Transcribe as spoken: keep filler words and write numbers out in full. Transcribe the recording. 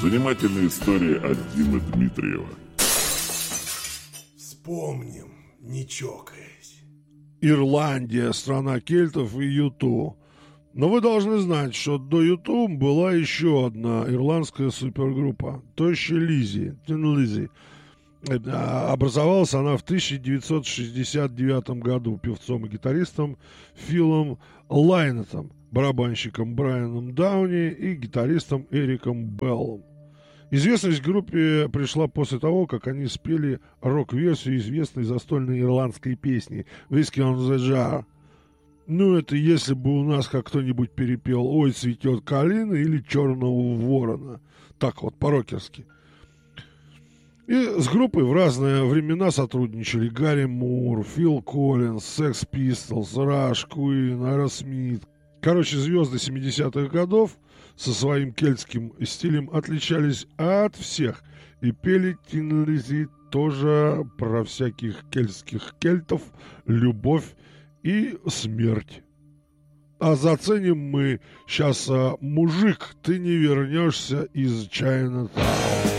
Занимательная история от Димы Дмитриева. Вспомним, не чокаясь. Ирландия, страна кельтов и юту. Но вы должны знать, что до юту была еще одна ирландская супергруппа. Тоща Лиззи, Тин Лиззи. Образовалась она в тысяча девятьсот шестьдесят девятом году певцом и гитаристом Филом Лайнетом, барабанщиком Брайаном Дауни и гитаристом Эриком Беллом. Известность группе пришла после того, как они спели рок-версию известной застольной ирландской песни «Whiskey on the Jar». Ну, это если бы у нас как кто-нибудь перепел «Ой, цветет калина» или «Черного ворона». Так вот, по-рокерски. И с группой в разные времена сотрудничали Гарри Мур, Фил Коллинз, Sex Pistols, Rush, Queen, Aerosmith. Короче, звезды семидесятых годов со своим кельтским стилем отличались от всех. И пели Тин Лиззи тоже про всяких кельтских кельтов, любовь и смерть. А заценим мы сейчас а, «Мужик, ты не вернешься из Чайна-таун».